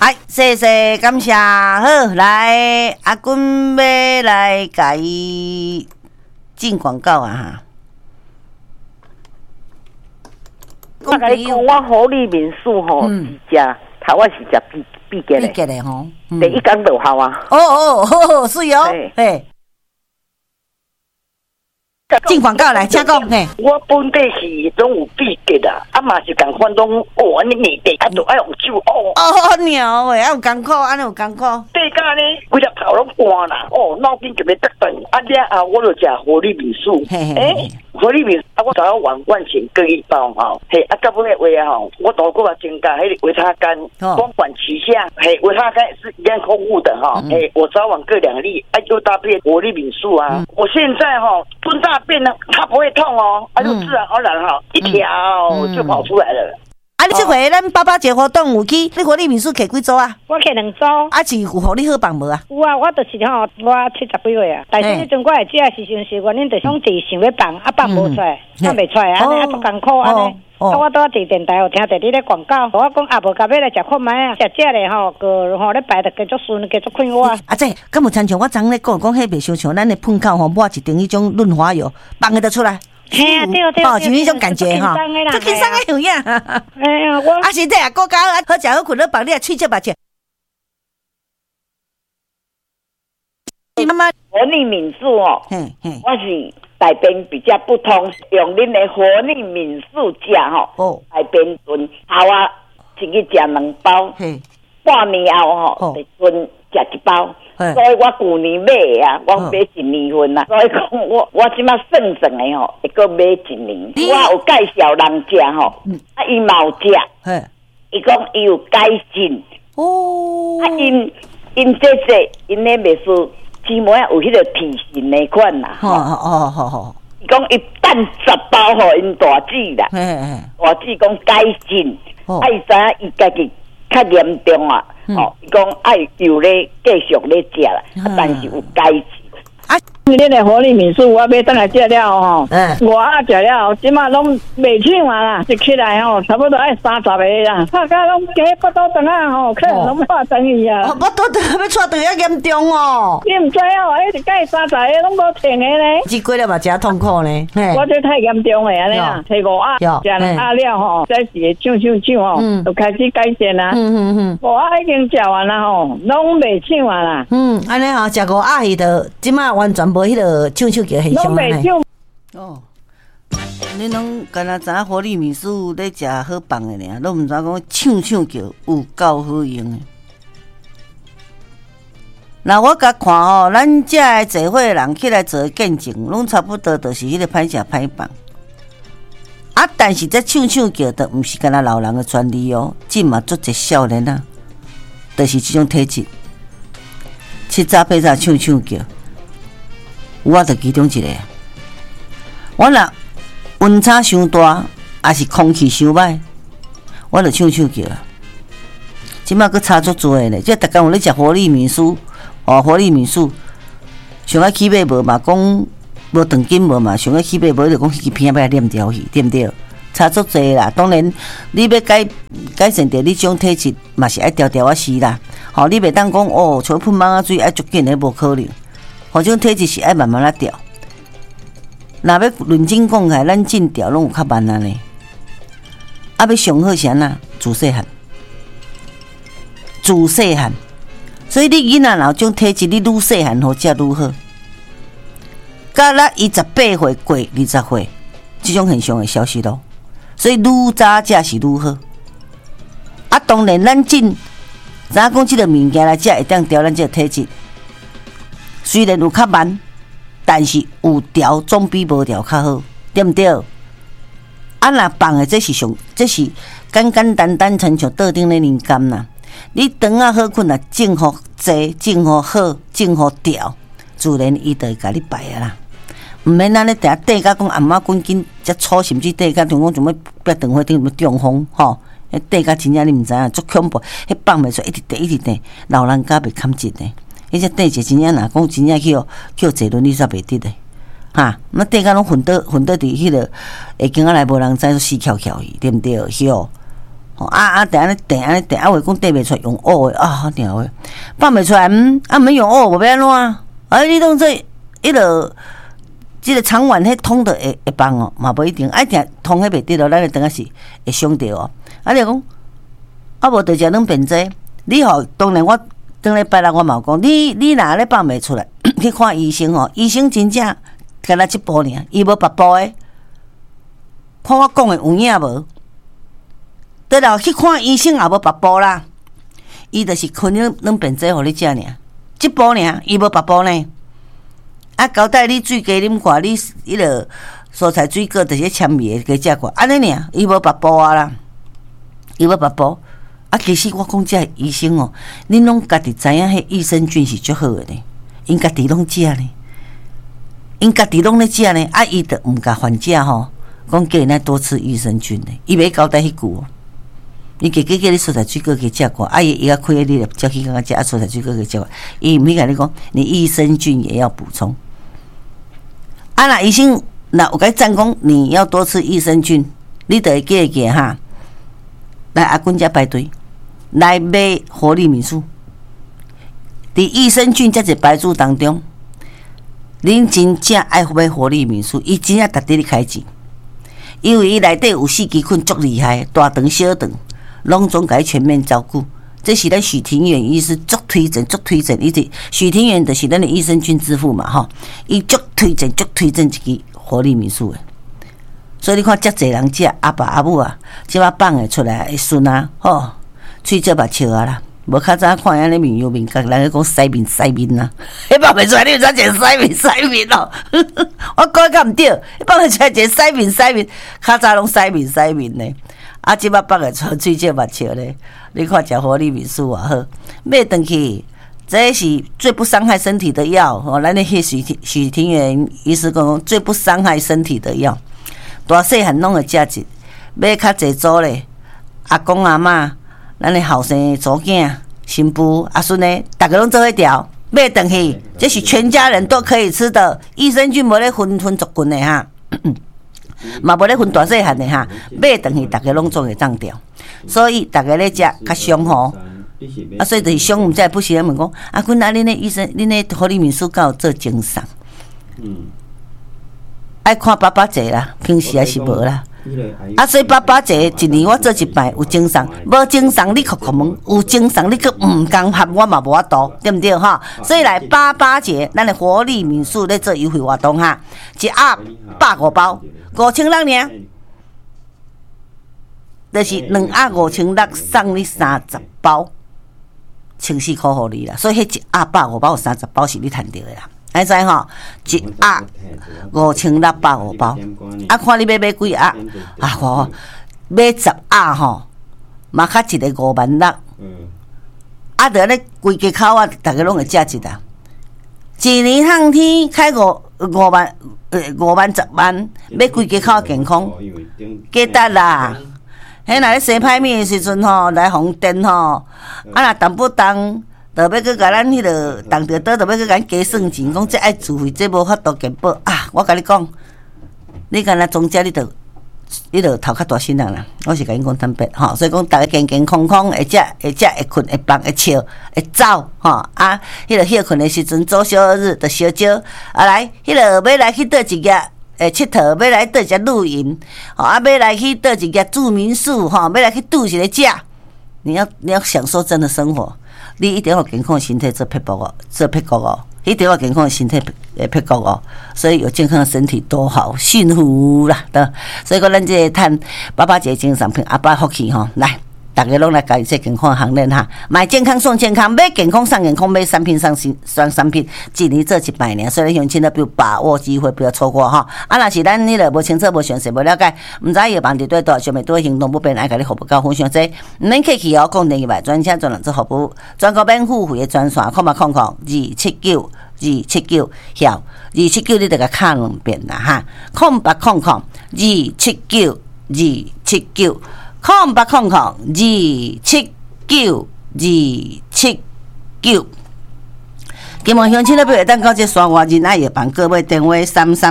哎，谢谢感谢，好来，阿君要来甲伊进广告啊哈。 我甲你讲，我福利民宿吼是食，头我是食必结的， 必结的吼， 第一天就好啊。 哦，是哦，嘿。进广告来，请讲嘿。 我本地是拢有必结的，啊嘛是共款拢哦，你面地啊都爱用手哦。 哦，鸟诶，有艰苦，安尼有艰苦。 地价呢，规只头拢干啦，哦，脑筋就要得顿。啊，了啊，我就食活力民宿。活力民宿啊，我早要碗罐钱各一包吼。嘿，啊，到尾话啊吼，我都过来增加迄个维他干，光管齐下。嘿，维他干是一样空物的哈。嘿，我早晚各2粒，啊，又搭配活力民宿啊。我现在哈吞大便呢，它不会痛哦，啊，就自然而然哈，一条就跑出来了。 啊，你这回咱爸爸节活动有去，你活力民宿摕几组啊？ 我摕2组。 啊，是有互你好放无啊？ 有啊，我就是吼，我70几岁啊，但是迄阵我会食的时阵是原因，就是讲伫想要放，啊放无出来，放袂出来，安尼啊足艰苦安尼。啊，我拄啊伫电台有听到你咧广告，我讲啊无甲要来食看卖啊，食咧吼，个吼咧摆得继续顺，继续看我。 啊，这敢有亲像我昨咧讲，迄袂伤像咱的喷口吼，抹一点迄种润滑油，放得出来。 嘿啊，对， 哦，就迄种感觉哈，足轻松的有影。 哎呀，我啊身体也够佳，好食好困好放，你啊喙舌目舌。 妈妈，活力民宿哦，我是大便比较不通，用恁的活力民宿食吼，大便顺，后啊一日食2包，半年后吼，就剩食1包。所以我旧年买的啊，我买1年份啊，所以讲我即马算的吼，会搁买1年。我有介绍人食吼，啊伊嘛有食，伊讲伊有改进。哦，啊因这因咧袂输，起码有迄个体型的款啦。 好。 伊讲伊等10包互因大姊啦，大姊讲改进，啊伊知影伊家己较严重啊。伊讲爱有咧继续咧食啦，但是有改进。 啊，因为恁的活力民宿，我要等来食了吼。我食了，即马拢袂抢啊啦，一起来吼，差不多爱30个啦。大家拢加不倒转啊吼，客人拢带转去啊。 不倒转要带转遐严重哦。 你唔知哦，一加30个拢无停的咧。 这过了嘛，真痛苦呢。 我这太严重了安尼啊，摕5盒，食2盒了吼，再是抢吼，就开始改善啦。5盒已经食完啦吼，拢袂抢啊啦。 安尼吼，食5盒伊就即马完全无迄个抢叫现象安尼。哦，你拢敢若知影活力民宿咧食好棒的尔，拢毋知讲抢叫有够好用的。那我甲看吼，咱遮的聚会人起来做见证，拢差不多就是迄个歹食歹放。啊，但是这抢叫都毋是敢若老人的专利哦，即嘛足侪少年啊，就是即种体质，7早8早抢叫。我就其中一个，我若温差伤大，还是空气伤歹，我就抢叫啊。即摆佫差足多的咧，即逐工有咧食活力民宿，活力民宿上爱起码无嘛，讲无长筋无嘛，上爱起码无就讲迄支片要念掉去，对毋对？差足济啦。当然，你要改善着你种体质，嘛是爱调啊死啦。你袂当讲像喷蚊仔水爱足紧的，无可能。这种体质是爱慢慢调。若要论真讲起来，咱进调拢有较慢啊呢。啊，要上好是安那？自细汉。所以你囡仔若有种体质，你愈细汉好才愈好。到咱伊18岁过20岁，这种现象会消失咯。所以愈早才是愈好。啊，当然咱知影讲即个物件来才会当调咱这个体质。虽然有较慢，但是有调总比无调较好，对毋对？啊，若放的这是简简单单，亲像桌顶咧人干啦。你肠啊好困啊，种好济，种好好，种好调，自然伊就会甲你排啊啦。毋免咱咧定缀甲讲暗仔滚紧，则粗甚至缀甲，像讲怎么别长火顶什么中风吼，缀甲真正你毋知影，足恐怖，迄放袂出，一直缀，老人家袂堪进的。迄只缀者真正若讲真正去坐轮椅煞袂得的，那缀甲拢混倒伫迄个会惊仔来无人知，死翘翘去，对毋对？ 等下等下等下，话讲缀袂出来用乌的啊，鸟的放袂出来，免用乌，无要安怎？你当做迄落，即个肠丸迄通的会放哦，嘛无一定，爱定通迄袂得咯，咱就等下是会伤着哦。你讲，无就食软便剂，你吼当然我顶礼拜六我嘛讲，你若咧放袂出来，去看医生哦，医生真正干那一步尔，伊无别步的，看我讲的有影无？对啦，去看医生也无别步啦，伊就是困软便剂互你食尔，一步尔，伊无别步呢。交代你水加啉寡，你迄落蔬菜水果就是纤维加食寡，安尼尔，伊无别步啦，伊无别步。其实我讲这医生哦，恁拢家己知影，迄益生菌是足好的呢，因家己拢食呢，因家己拢咧食呢，伊就毋甲患者吼，讲叫因多吃益生菌呢，伊袂交代迄句哦。伊叫你蔬菜水果给食过，伊开你就叫去刚刚食蔬菜水果给食过，伊毋会甲你讲，你益生菌也要补充。那医生那有甲你赞讲，你要多吃益生菌，你就会记哈，来阿君家排队来买活力敏素。伫益生菌这一牌子当中，恁真正爱买活力敏素，伊真正值得你开钱，因为伊内底有四支菌足厉害，大肠小肠。拢总甲伊全面照顾，这是咱许庭远医师足推荐，伊是许庭远就是咱的益生菌之父嘛吼，伊足推荐一支活力敏素的，所以你看遮济人食阿爸阿母啊，即摆放会出来会顺啊，吼，喙舌目笑啊啦，无较早看安尼面油面角，人讲洗面啊，迄放袂出来，你有怎一洗面哦？我讲甲毋对，迄放袂出来一个洗面，较早拢洗面呢。即摆放个出喙舌目笑咧，你看食活力敏素啊好，买回去，这是最不伤害身体的药哦。咱咧许庭远医师讲最不伤害身体的药，大细汉拢会食一，买较济组咧，阿公阿嬷，咱咧后生祖囝、新妇、阿孙咧，大家拢做伙调，买回去，这是全家人都可以吃的，益生菌无咧分族群的哈。嘛无咧分大细汉的哈，买回去大家拢总会当掉，所以大家咧食较伤吼，所以就是伤毋知不时咧问讲，君恁咧医生，恁咧活力敏素敢有做精送？爱看爸爸节啦，平时还是无啦。所以爸爸节一年我做一摆有精送，无精送你哭问，有精送你佫毋甘合，我嘛无法度，对毋对哈？所以来爸爸节，咱的活力敏素咧做优惠活动哈，一盒150包，5600尔，就是2盒5600送你30包，14块互你啦。所以迄一盒150包有30包是你赚到的啦。安知吼，一盒5650包，看你买几盒我买10盒吼，嘛较一个56000，就安尼规家口啊，大家拢会食一啦。一年向天开5万10万，要规家口健康，记得啦。迄若咧洗歹面的时阵吼，来红灯吼，若动不动。就要去甲咱迄落动着倒，就要去甲咱加算钱，讲这爱自费，这无法度健保啊！我甲你讲，你敢若总遮，你就头较大心人啦。我是甲因讲坦白吼，所以讲大家健健康康，会食会困会放会笑会走吼迄落休困的时阵，早小日就烧少来迄落要来去倒一个佚佗，要来倒一个露营要来去倒一个住民宿要来去住一个食。你要享受真的生活。你一定要健康的身体做撇步哦，一定要健康的身体撇步哦。所以有健康的身体多好，幸福啦！所以讲咱这趁爸爸节精神品阿爸福气吼，来大家拢来加入这健康的行列哈。买健康送健康，买健康送健康，买产品送产品，一年做100年。所以乡亲都要把握机会，不要错过哈。若是咱迄个无清楚、无详细、无了解，毋知伊问题对倒，想袂对行动不便，爱甲你服务到分享这，毋免客气哦。讲电话专车专人做服务，全国免付费的专线，0800 279 279你得甲敲2遍啦哈，0800 279 279。0800 279 279， 金门乡亲那边会当到这山外人爱药房购买电话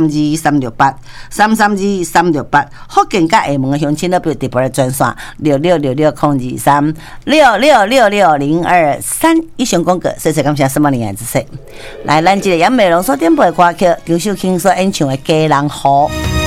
332-368，332-368。福建甲厦门的乡亲那边直播的专线6666-023，6666-0223。以上广告，谢谢感谢什么人爱支持。来，咱这个杨美龙所点播的歌曲，张秀卿所演唱的《家人好》。